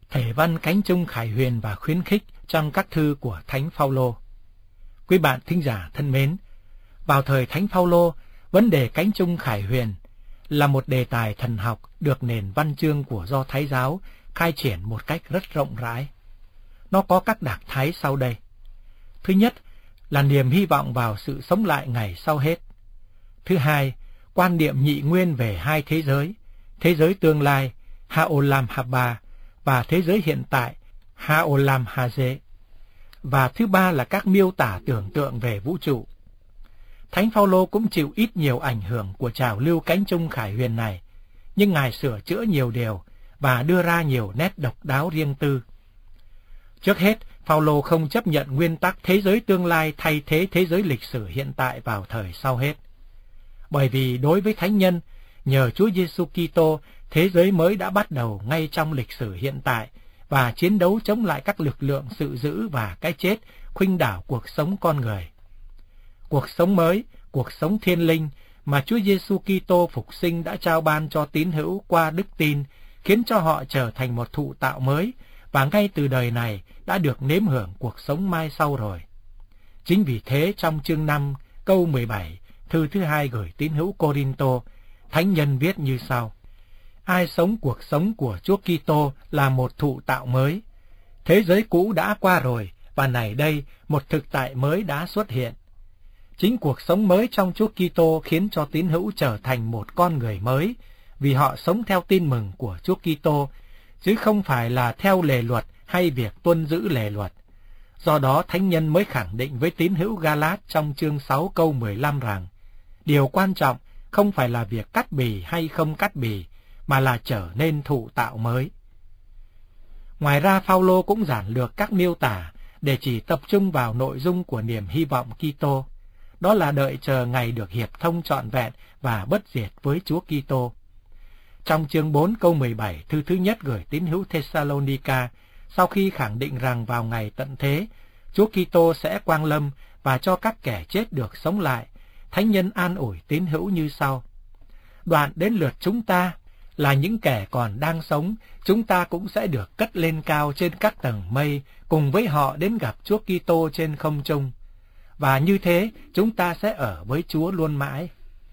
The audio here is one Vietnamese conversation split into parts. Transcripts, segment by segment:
Thể văn cánh chung khải huyền và khuyến khích trong các thư của Thánh Phaolô. Quý bạn thính giả thân mến, vào thời Thánh Phaolô, vấn đề cánh chung khải huyền là một đề tài thần học được nền văn chương của Do Thái giáo khai triển một cách rất rộng rãi. Nó có các đặc thái sau đây. Thứ nhất là niềm hy vọng vào sự sống lại ngày sau hết. Thứ hai, quan niệm nhị nguyên về hai thế giới tương lai, Haolam Haba, và thế giới hiện tại, Haolam Haze. Và thứ ba là các miêu tả tưởng tượng về vũ trụ. Thánh Phaolô cũng chịu ít nhiều ảnh hưởng của trào lưu cánh chung khải huyền này, nhưng Ngài sửa chữa nhiều điều và đưa ra nhiều nét độc đáo riêng tư. Trước hết, Phaolô không chấp nhận nguyên tắc thế giới tương lai thay thế thế giới lịch sử hiện tại vào thời sau hết. Bởi vì đối với thánh nhân, nhờ Chúa Giêsu Kitô, thế giới mới đã bắt đầu ngay trong lịch sử hiện tại và chiến đấu chống lại các lực lượng sự dữ và cái chết khuynh đảo cuộc sống con người. Cuộc sống mới, cuộc sống thiên linh mà Chúa Giêsu Kitô phục sinh đã trao ban cho tín hữu qua đức tin, khiến cho họ trở thành một thụ tạo mới và ngay từ đời này đã được nếm hưởng cuộc sống mai sau rồi. Chính vì thế trong chương 5 câu 17, thư thứ 2 gửi tín hữu Cô-rin-tô, thánh nhân viết như sau: Ai sống cuộc sống của Chúa Kitô là một thụ tạo mới. Thế giới cũ đã qua rồi và này đây một thực tại mới đã xuất hiện. Chính cuộc sống mới trong Chúa Kitô khiến cho tín hữu trở thành một con người mới, vì họ sống theo tin mừng của Chúa Kitô, chứ không phải là theo lề luật hay việc tuân giữ lề luật. Do đó thánh nhân mới khẳng định với tín hữu Ga-lát trong chương 6 câu 15 rằng điều quan trọng không phải là việc cắt bì hay không cắt bì, mà là trở nên thụ tạo mới. Ngoài ra Phaolô cũng giản lược các miêu tả để chỉ tập trung vào nội dung của niềm hy vọng Kitô, đó là đợi chờ ngày được hiệp thông trọn vẹn và bất diệt với Chúa Kitô. Trong chương 4 câu 17, thư thứ nhất gửi tín hữu Thessalonica, sau khi khẳng định rằng vào ngày tận thế, Chúa Kitô sẽ quang lâm và cho các kẻ chết được sống lại, thánh nhân an ủi tín hữu như sau: Đoạn đến lượt chúng ta, là những kẻ còn đang sống, chúng ta cũng sẽ được cất lên cao trên các tầng mây, cùng với họ đến gặp Chúa Kitô trên không trung. Và như thế, chúng ta sẽ ở với Chúa luôn mãi.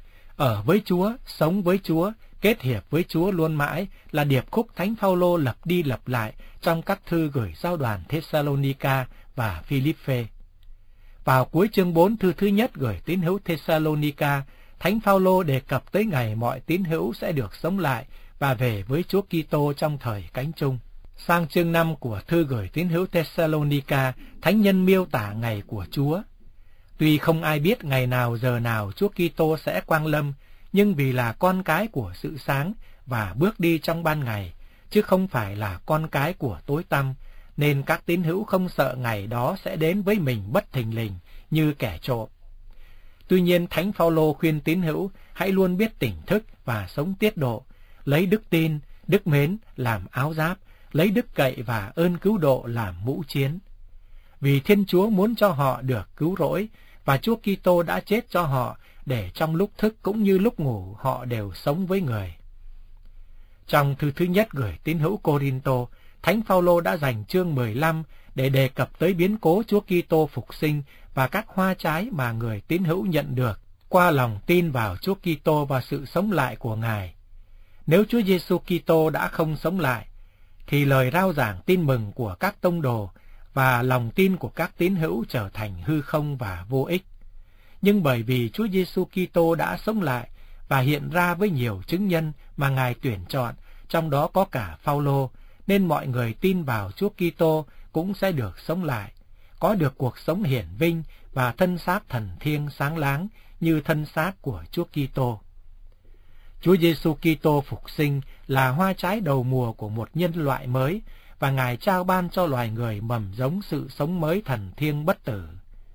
Ở với Chúa, sống với Chúa, kết hiệp với Chúa luôn mãi là điệp khúc Thánh Phaolô lặp đi lặp lại trong các thư gửi giao đoàn Thessalonica và Philippe. Vào cuối chương 4 thư thứ nhất gửi tín hữu Thessalonica, Thánh Phaolô đề cập tới ngày mọi tín hữu sẽ được sống lại và về với Chúa Kitô trong thời cánh chung. Sang chương 5 của thư gửi tín hữu Thessalonica, thánh nhân miêu tả ngày của Chúa. Tuy không ai biết ngày nào giờ nào Chúa Kitô sẽ quang lâm, nhưng vì là con cái của sự sáng và bước đi trong ban ngày, chứ không phải là con cái của tối tăm, nên các tín hữu không sợ ngày đó sẽ đến với mình bất thình lình như kẻ trộm. Tuy nhiên Thánh Phaolô khuyên tín hữu hãy luôn biết tỉnh thức và sống tiết độ, lấy đức tin, đức mến làm áo giáp, lấy đức cậy và ơn cứu độ làm mũ chiến. Vì Thiên Chúa muốn cho họ được cứu rỗi, và Chúa Kitô đã chết cho họ, để trong lúc thức cũng như lúc ngủ họ đều sống với người. Trong thư thứ nhất gửi tín hữu Cô-rin-tô, Thánh Phaolô đã dành chương 15 để đề cập tới biến cố Chúa Kitô phục sinh và các hoa trái mà người tín hữu nhận được qua lòng tin vào Chúa Kitô và sự sống lại của Ngài. Nếu Chúa Giêsu Kitô đã không sống lại, thì lời rao giảng tin mừng của các tông đồ và lòng tin của các tín hữu trở thành hư không và vô ích. Nhưng bởi vì Chúa Giêsu Kitô đã sống lại và hiện ra với nhiều chứng nhân mà Ngài tuyển chọn, trong đó có cả Phaolô, nên mọi người tin vào Chúa Kitô cũng sẽ được sống lại, có được cuộc sống hiển vinh và thân xác thần thiêng sáng láng như thân xác của Chúa Kitô. Chúa Giêsu Kitô phục sinh là hoa trái đầu mùa của một nhân loại mới, và Ngài trao ban cho loài người mầm giống sự sống mới thần thiêng bất tử.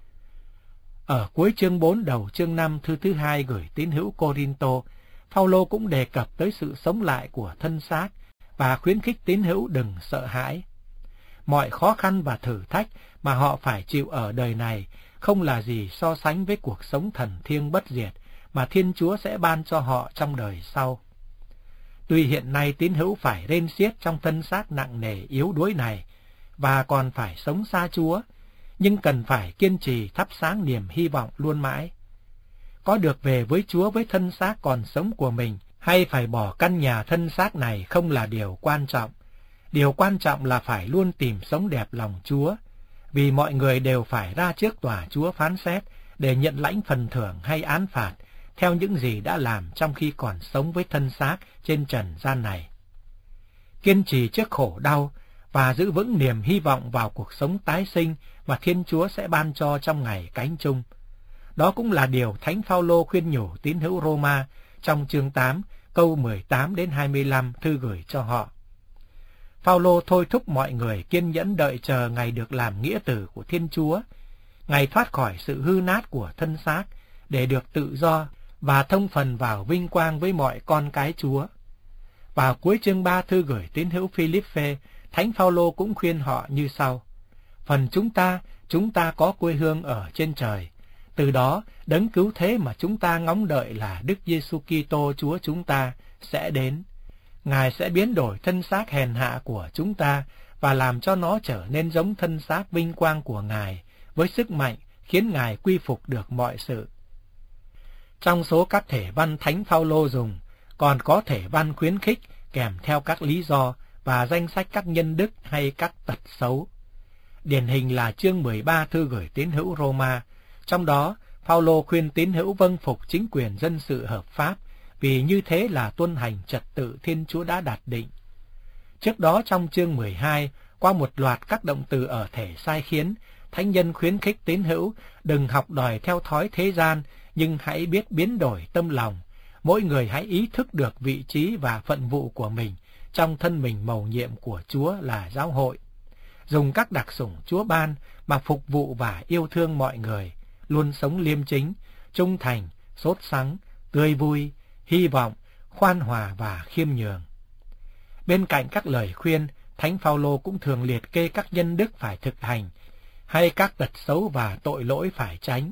Ở cuối chương 4 đầu chương 5 thư thứ 2 gửi tín hữu Cô-rin-tô, Phaolô cũng đề cập tới sự sống lại của thân xác và khuyến khích tín hữu đừng sợ hãi. Mọi khó khăn và thử thách mà họ phải chịu ở đời này không là gì so sánh với cuộc sống thần thiêng bất diệt mà Thiên Chúa sẽ ban cho họ trong đời sau. Tuy hiện nay tín hữu phải rên xiết trong thân xác nặng nề yếu đuối này, và còn phải sống xa Chúa, nhưng cần phải kiên trì thắp sáng niềm hy vọng luôn mãi. Có được về với Chúa với thân xác còn sống của mình, hay phải bỏ căn nhà thân xác này không là điều quan trọng. Điều quan trọng là phải luôn tìm sống đẹp lòng Chúa, vì mọi người đều phải ra trước tòa Chúa phán xét để nhận lãnh phần thưởng hay án phạt theo những gì đã làm trong khi còn sống với thân xác trên trần gian này. Kiên trì trước khổ đau và giữ vững niềm hy vọng vào cuộc sống tái sinh mà Thiên Chúa sẽ ban cho trong ngày cánh chung. Đó cũng là điều Thánh Phaolô khuyên nhủ tín hữu Roma trong chương 8, câu 18 đến 25 thư gửi cho họ. Phaolô thôi thúc mọi người kiên nhẫn đợi chờ ngày được làm nghĩa tử của Thiên Chúa, ngày thoát khỏi sự hư nát của thân xác để được tự do và thông phần vào vinh quang với mọi con cái Chúa. Vào cuối chương 3 thư gửi tín hữu Philippe, Thánh Phaolô cũng khuyên họ như sau: Phần chúng ta có quê hương ở trên trời. Từ đó, đấng cứu thế mà chúng ta ngóng đợi là Đức Giêsu Kitô Chúa chúng ta sẽ đến. Ngài sẽ biến đổi thân xác hèn hạ của chúng ta và làm cho nó trở nên giống thân xác vinh quang của Ngài, với sức mạnh khiến Ngài quy phục được mọi sự. Trong số các thể văn Thánh Phaolô dùng, còn có thể văn khuyến khích kèm theo các lý do và danh sách các nhân đức hay các tật xấu. Điển hình là chương 13 thư gửi tín hữu Roma, trong đó Phaolô khuyên tín hữu vâng phục chính quyền dân sự hợp pháp, vì như thế là tuân hành trật tự Thiên Chúa đã đặt định. Trước đó trong chương 12, qua một loạt các động từ ở thể sai khiến, Thánh nhân khuyến khích tín hữu đừng học đòi theo thói thế gian, nhưng hãy biết biến đổi tâm lòng. Mỗi người hãy ý thức được vị trí và phận vụ của mình trong thân mình mầu nhiệm của Chúa là giáo hội. Dùng các đặc sủng Chúa ban mà phục vụ và yêu thương mọi người, luôn sống liêm chính, trung thành, sốt sắng, tươi vui, hy vọng, khoan hòa và khiêm nhường. Bên cạnh các lời khuyên, Thánh Phaolô cũng thường liệt kê các nhân đức phải thực hành, hay các tật xấu và tội lỗi phải tránh.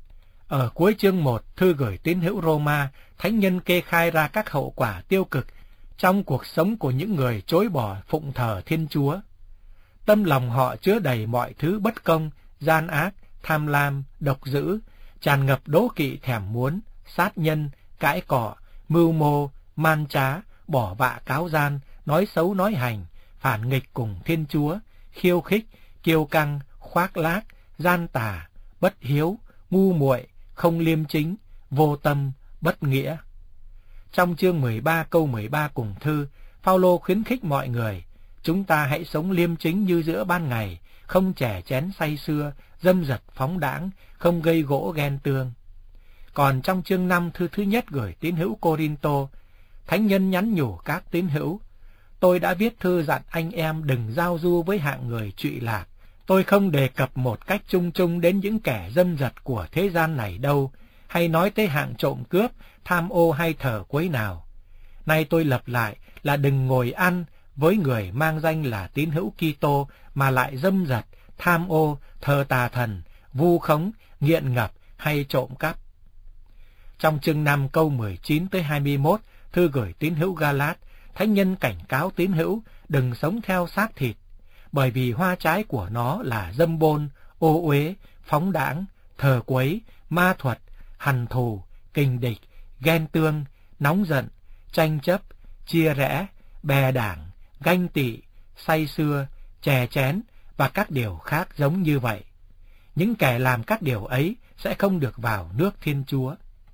Ở cuối chương 1 thư gửi tín hữu Roma, Thánh nhân kê khai ra các hậu quả tiêu cực trong cuộc sống của những người chối bỏ phụng thờ Thiên Chúa. Tâm lòng họ chứa đầy mọi thứ bất công, gian ác, tham lam, độc dữ, tràn ngập đố kỵ thèm muốn, sát nhân, cãi cọ, mưu mô, man trá, bỏ vạ cáo gian, nói xấu nói hành, phản nghịch cùng Thiên Chúa, khiêu khích, kiêu căng, khoác lác, gian tà, bất hiếu, ngu muội, không liêm chính, vô tâm, bất nghĩa. Trong chương 13 câu 13 cùng thư, Phaolô khuyến khích mọi người: chúng ta hãy sống liêm chính như giữa ban ngày, không chè chén say sưa, dâm dật phóng đãng, không gây gỗ ghen tương. Còn trong chương 5 thư thứ nhất gửi tín hữu Cô-rin-tô, Thánh nhân nhắn nhủ các tín hữu: tôi đã viết thư dặn anh em đừng giao du với hạng người trụy lạc. Tôi không đề cập một cách chung chung đến những kẻ dâm dật của thế gian này đâu, hay nói tới hạng trộm cướp, tham ô hay thờ quấy nào. Nay tôi lập lại là đừng ngồi ăn với người mang danh là tín hữu Kitô mà lại dâm dật, tham ô, thờ tà thần, vu khống, nghiện ngập hay trộm cắp. Trong chương 5 câu 19 tới 21, thư gửi tín hữu Ga-lát, Thánh nhân cảnh cáo tín hữu đừng sống theo xác thịt, bởi vì hoa trái của nó là dâm bôn, ô uế, phóng đãng, thờ quấy, ma thuật, hằn thù, kình địch, ghen tương, nóng giận, tranh chấp, chia rẽ, bè đảng, ganh tị, say sưa, chè chén và các điều khác giống như vậy. Những kẻ làm các điều ấy sẽ không được vào nước Thiên Chúa.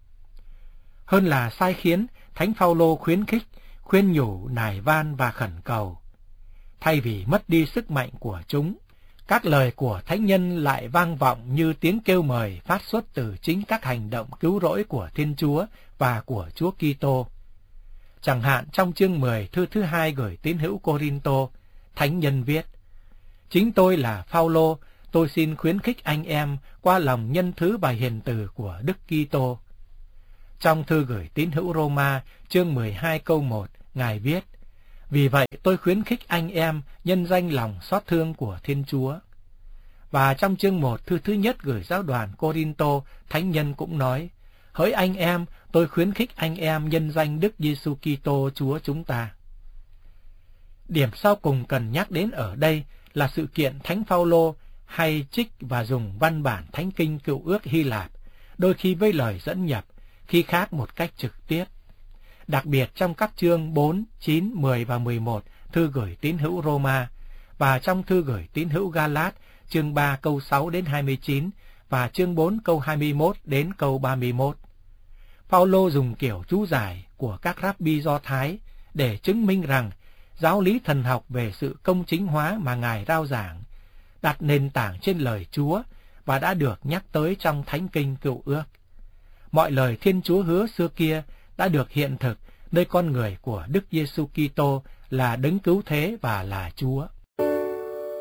Hơn là sai khiến, Thánh Phaolô khuyến khích, khuyên nhủ, nài van và khẩn cầu. Thay vì mất đi sức mạnh của chúng, các lời của Thánh nhân lại vang vọng như tiếng kêu mời phát xuất từ chính các hành động cứu rỗi của Thiên Chúa và của Chúa Kitô. Chẳng hạn trong chương 10 thư thứ 2 gửi tín hữu Cô-rin-tô, Thánh nhân viết: chính tôi là Phaolô, tôi xin khuyến khích anh em qua lòng nhân thứ và hiền từ của Đức Kitô. Trong thư gửi tín hữu Roma, chương 12 câu 1, Ngài viết: vì vậy tôi khuyến khích anh em nhân danh lòng xót thương của Thiên Chúa. Và trong chương 1 thư thứ nhất gửi giáo đoàn Cô-rin-tô, Thánh nhân cũng nói: Hỡi anh em, tôi khuyến khích anh em nhân danh Đức Giêsu Kitô Chúa chúng ta. Điểm sau cùng cần nhắc đến ở đây là sự kiện Thánh Phaolô hay trích và dùng văn bản Thánh Kinh Cựu Ước Hy Lạp, đôi khi với lời dẫn nhập, khi khác một cách trực tiếp. Đặc biệt trong các chương 4, 9, 10 và 11 thư gửi tín hữu Roma, và trong thư gửi tín hữu Galat chương 3 câu 6 đến 29 và chương 4 câu 21 đến câu 31. Phaolô dùng kiểu chú giải của các Rabbi Do Thái để chứng minh rằng giáo lý thần học về sự công chính hóa mà Ngài rao giảng đặt nền tảng trên lời Chúa và đã được nhắc tới trong Thánh Kinh Cựu Ước. Mọi lời Thiên Chúa hứa xưa kia đã được hiện thực nơi con người của Đức Giêsu Kitô là Đấng Cứu Thế và là Chúa.